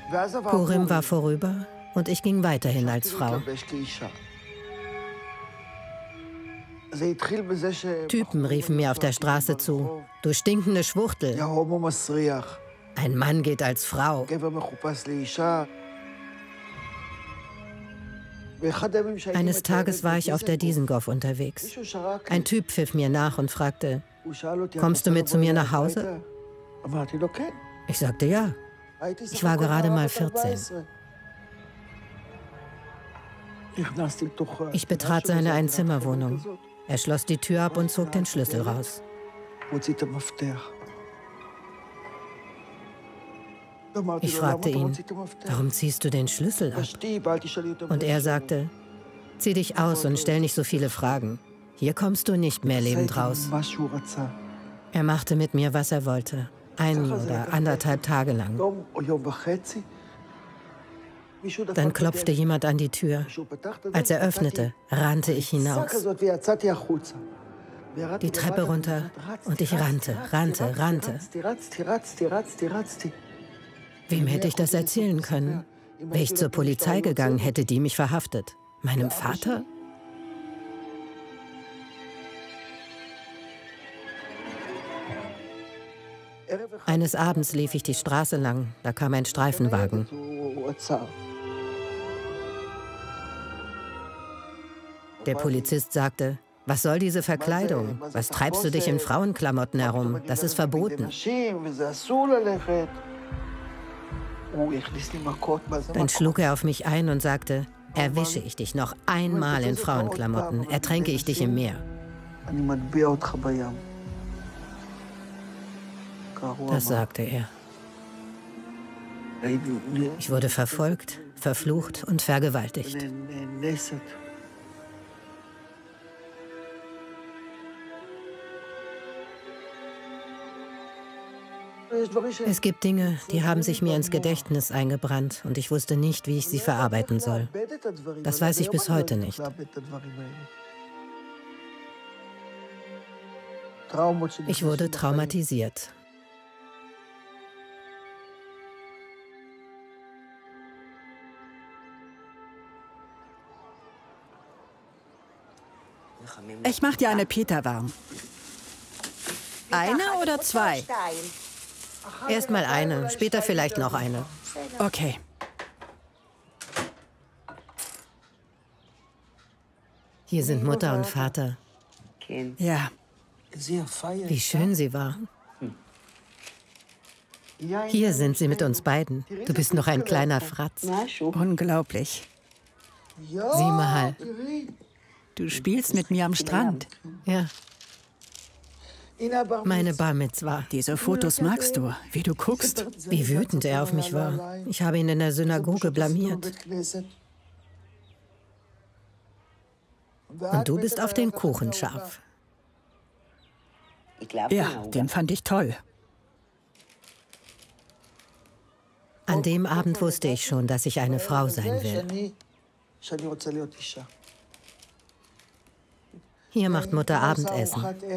Purim war vorüber und ich ging weiterhin als Frau. Typen riefen mir auf der Straße zu: Du stinkende Schwuchtel. Ein Mann geht als Frau. Eines Tages war ich auf der Dizengoff unterwegs. Ein Typ pfiff mir nach und fragte: Kommst du mit zu mir nach Hause? Ich sagte ja. Ich war gerade mal 14. Ich betrat seine Einzimmerwohnung. Er schloss die Tür ab und zog den Schlüssel raus. Ich fragte ihn: Warum ziehst du den Schlüssel ab? Und er sagte: Zieh dich aus und stell nicht so viele Fragen. Hier kommst du nicht mehr lebend raus. Er machte mit mir, was er wollte. 1 oder 1,5 Tage lang. Dann klopfte jemand an die Tür. Als er öffnete, rannte ich hinaus. Die Treppe runter und ich rannte. Wem hätte ich das erzählen können? Wäre ich zur Polizei gegangen, hätte die mich verhaftet. Meinem Vater? Eines Abends lief ich die Straße lang, da kam ein Streifenwagen. Der Polizist sagte: Was soll diese Verkleidung? Was treibst du dich in Frauenklamotten herum? Das ist verboten. Dann schlug er auf mich ein und sagte: Erwische ich dich noch einmal in Frauenklamotten, ertränke ich dich im Meer. Das sagte er. Ich wurde verfolgt, verflucht und vergewaltigt. Es gibt Dinge, die haben sich mir ins Gedächtnis eingebrannt und ich wusste nicht, wie ich sie verarbeiten soll. Das weiß ich bis heute nicht. Ich wurde traumatisiert. Ich mach dir eine Pita warm. Eine oder 2? Erst mal eine, später vielleicht noch eine. Okay. Hier sind Mutter und Vater. Ja. Wie schön sie war. Hier sind sie mit uns beiden. Du bist noch ein kleiner Fratz. Unglaublich. Sieh mal. Du spielst mit mir am Strand. Ja. Meine Bar Mitzwa. Diese Fotos magst du, wie du guckst. Wie wütend er auf mich war. Ich habe ihn in der Synagoge blamiert. Und du bist auf den Kuchen scharf. Ja, den fand ich toll. An dem Abend wusste ich schon, dass ich eine Frau sein will. Hier macht Mutter Abendessen.